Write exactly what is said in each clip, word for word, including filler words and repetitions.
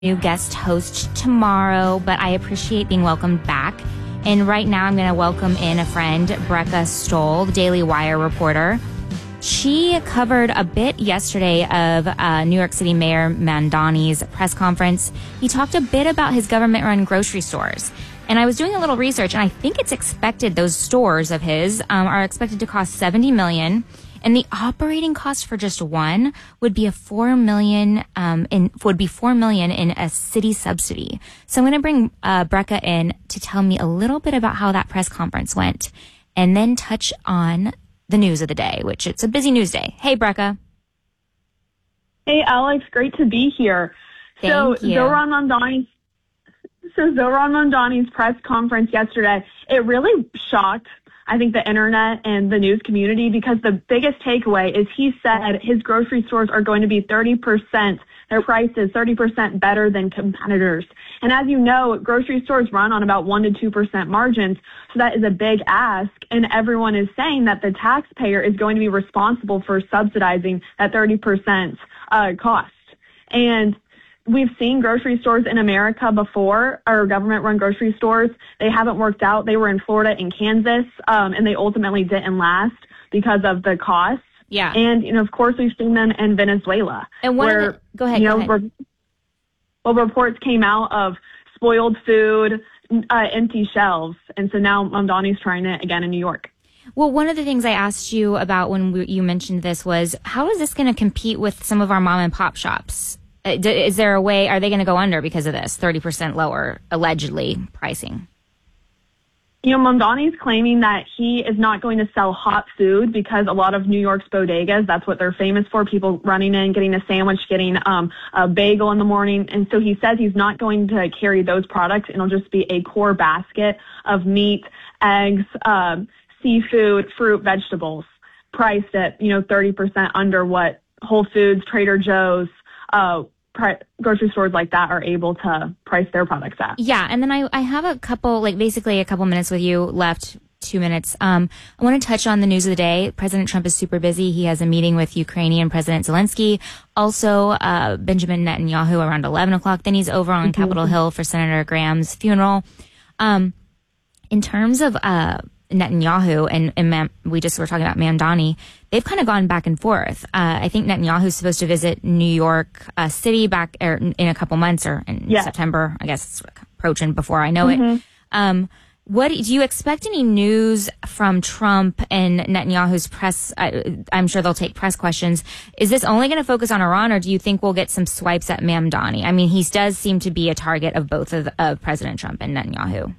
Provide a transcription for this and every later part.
New guest host tomorrow, but I appreciate being welcomed back. And right now I'm going to welcome in a friend, Brecca Stoll, the Daily Wire reporter. She covered a bit yesterday of uh, New York City Mayor Mamdani's press conference. He talked a bit about his government-run grocery stores. And I was doing a little research, and I think it's expected, those stores of his um, are expected to cost seventy million dollars. And the operating cost for just one would be a four million um, in would be four million in a city subsidy. So I'm going to bring uh, Brecca in to tell me a little bit about how that press conference went, and then touch on the news of the day, which it's a busy news day. Hey, Brecca. Hey, Alex. Great to be here. Thank so you. Zohran Mamdani's so Zohran Mamdani's press conference yesterday, it really shocked, I think, the internet and the news community, because the biggest takeaway is he said his grocery stores are going to be thirty percent, their prices thirty percent better than competitors. And as you know, grocery stores run on about one to two percent margins. So that is a big ask. And everyone is saying that the taxpayer is going to be responsible for subsidizing that thirty percent uh, cost. And we've seen grocery stores in America before, or government-run grocery stores. They haven't worked out. They were in Florida and Kansas, um, and they ultimately didn't last because of the costs. Yeah. And, you know, of course, we've seen them in Venezuela. And one where, of the, go ahead, you go know, ahead. Re- well, reports came out of spoiled food, uh, empty shelves. And so now Mamdani's trying it again in New York. Well, one of the things I asked you about when we, you mentioned this was, how is this going to compete with some of our mom and pop shops? Is there a way, are they going to go under because of this thirty percent lower, allegedly, pricing? You know, Mamdani's claiming that he is not going to sell hot food because a lot of New York's bodegas, that's what they're famous for, people running in, getting a sandwich, getting um, a bagel in the morning. And so he says he's not going to carry those products. It'll just be a core basket of meat, eggs, um, seafood, fruit, vegetables, priced at, you know, thirty percent under what Whole Foods, Trader Joe's, Uh, pri- grocery stores like that are able to price their products at. Yeah, and then I, I have a couple, like basically a couple minutes with you left, two minutes. Um, I want to touch on the news of the day. President Trump is super busy. He has a meeting with Ukrainian President Zelensky. Also, uh, Benjamin Netanyahu around eleven o'clock. Then he's over on mm-hmm. Capitol Hill for Senator Graham's funeral. Um, in terms of uh, Netanyahu and, and Mam, we just were talking about Mamdani, they've kind of gone back and forth. Uh, I think Netanyahu's supposed to visit New York uh, City back er, in a couple months, or in yeah. September. I guess it's approaching before I know mm-hmm. it. Um, what do you expect any news from Trump and Netanyahu's press? I, I'm sure they'll take press questions. Is this only going to focus on Iran, or do you think we'll get some swipes at Mamdani? I mean, he does seem to be a target of both of, of President Trump and Netanyahu.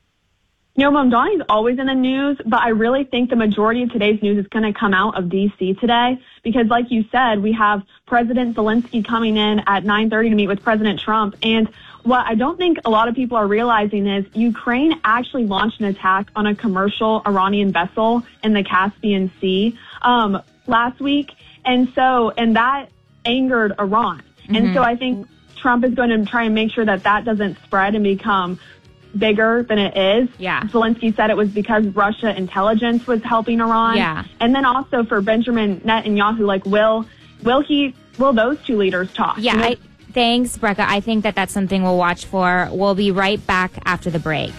You know, Mamdani's always in the news, but I really think the majority of today's news is going to come out of D C today because, like you said, we have President Zelensky coming in at nine thirty to meet with President Trump. And what I don't think a lot of people are realizing is Ukraine actually launched an attack on a commercial Iranian vessel in the Caspian Sea um, last week. And so, and that angered Iran. Mm-hmm. And so I think Trump is going to try and make sure that that doesn't spread and become bigger than it is. Yeah. Zelensky said it was because Russia intelligence was helping Iran. Yeah. And then also for Benjamin Netanyahu, like, will will he will those two leaders talk? Yeah. You know? I, thanks, Brecca. I think that that's something we'll watch for. We'll be right back after the break.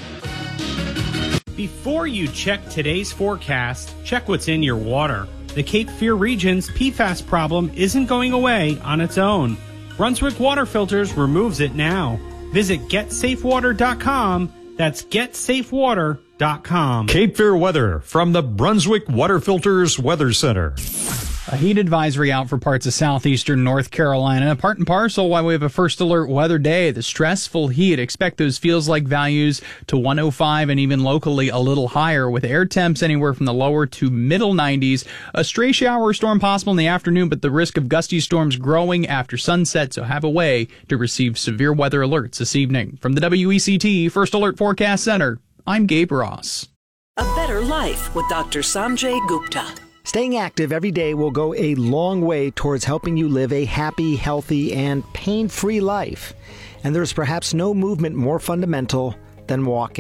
Before you check today's forecast, check what's in your water. The Cape Fear region's P FAS problem isn't going away on its own. Brunswick Water Filters removes it now. Visit get safe water dot com. That's get safe water dot com. Cape Fear weather from the Brunswick Water Filters Weather Center. A heat advisory out for parts of southeastern North Carolina. Part and parcel why we have a first alert weather day. The stressful heat. Expect those feels like values to one oh five and even locally a little higher with air temps anywhere from the lower to middle nineties. A stray shower or storm possible in the afternoon, but the risk of gusty storms growing after sunset, so have a way to receive severe weather alerts this evening. From the W E C T First Alert Forecast Center, I'm Gabe Ross. A better life with Doctor Sanjay Gupta. Staying active every day will go a long way towards helping you live a happy, healthy, and pain-free life. And there's perhaps no movement more fundamental than walking.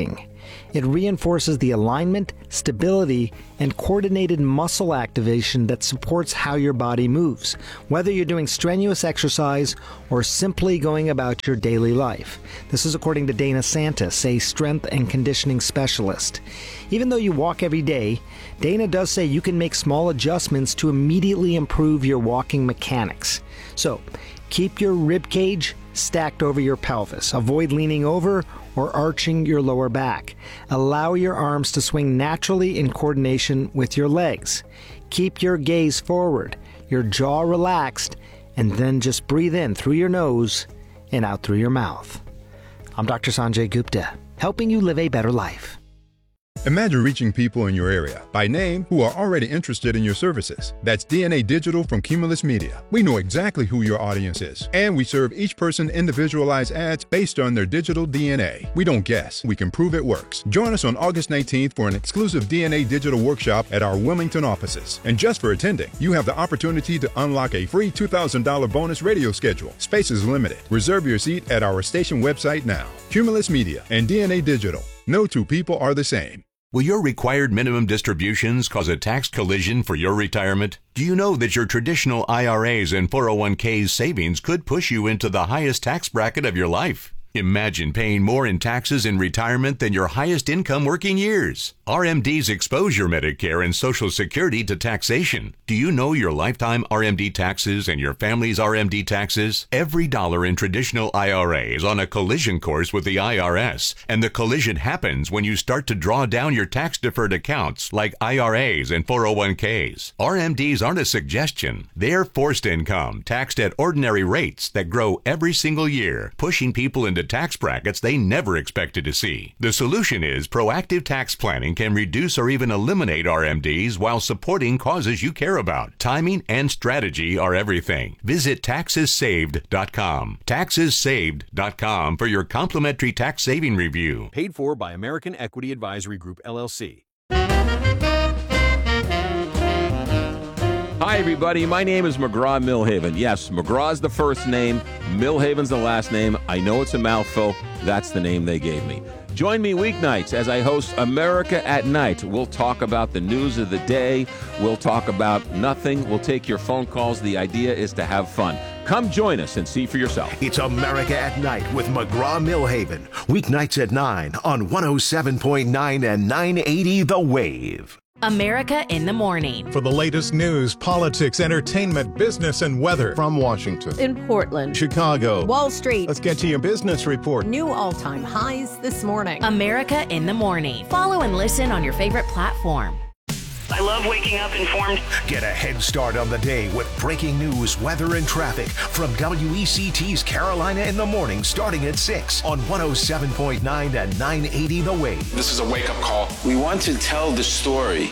It reinforces the alignment, stability, and coordinated muscle activation that supports how your body moves, whether you're doing strenuous exercise or simply going about your daily life. This is according to Dana Santis, a strength and conditioning specialist. Even though you walk every day, Dana does say you can make small adjustments to immediately improve your walking mechanics. So, keep your rib cage stacked over your pelvis. Avoid leaning over or arching your lower back. Allow your arms to swing naturally in coordination with your legs. Keep your gaze forward, your jaw relaxed, and then just breathe in through your nose and out through your mouth. I'm Doctor Sanjay Gupta, helping you live a better life. Imagine reaching people in your area by name who are already interested in your services. That's D N A Digital from Cumulus Media. We know exactly who your audience is, and we serve each person individualized ads based on their digital D N A. We don't guess, we can prove it works. Join us on August nineteenth for an exclusive D N A Digital workshop at our Wilmington offices. And just for attending, you have the opportunity to unlock a free two thousand dollars bonus radio schedule. Space is limited. Reserve your seat at our station website now. Cumulus Media and D N A Digital. No two people are the same. Will your required minimum distributions cause a tax collision for your retirement? Do you know that your traditional I R As and four oh one k's savings could push you into the highest tax bracket of your life? Imagine paying more in taxes in retirement than your highest income working years. R M Ds expose your Medicare and Social Security to taxation. Do you know your lifetime R M D taxes and your family's R M D taxes? Every dollar in traditional I R A is on a collision course with the I R S, and the collision happens when you start to draw down your tax-deferred accounts like I R As and four oh one k's. R M Ds aren't a suggestion. They're forced income, taxed at ordinary rates that grow every single year, pushing people into tax brackets they never expected to see. The solution is proactive tax planning can reduce or even eliminate R M Ds while supporting causes you care about. Timing and strategy are everything. Visit taxes saved dot com. taxes saved dot com for your complimentary tax saving review. Paid for by American Equity Advisory Group, L L C. Hi, everybody. My name is McGraw Millhaven. Yes, McGraw's the first name. Millhaven's the last name. I know it's a mouthful. That's the name they gave me. Join me weeknights as I host America at Night. We'll talk about the news of the day. We'll talk about nothing. We'll take your phone calls. The idea is to have fun. Come join us and see for yourself. It's America at Night with McGraw Millhaven. Weeknights at nine on one oh seven point nine and nine eighty The Wave. America in the Morning. For the latest news, politics, entertainment, business, and weather from Washington, in Portland, Chicago, Wall Street. Let's get to your business report. New all-time highs this morning. America in the Morning. Follow and listen on your favorite platform. I love waking up informed. Get a head start on the day with breaking news, weather, and traffic from W E C T's Carolina in the Morning starting at six on one oh seven point nine and nine eighty The Wave. This is a wake-up call. We want to tell the story.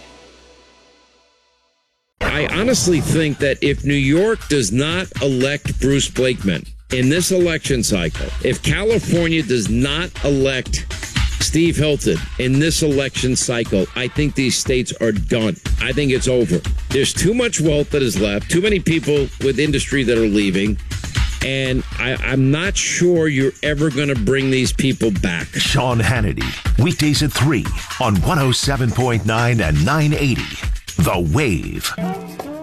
I honestly think that if New York does not elect Bruce Blakeman in this election cycle, if California does not elect Steve Hilton in this election cycle, I think these states are done. I think it's over. There's too much wealth that is left, too many people with industry that are leaving, and I, I'm not sure you're ever going to bring these people back. Sean Hannity, weekdays at three on one oh seven point nine and nine eighty The Wave.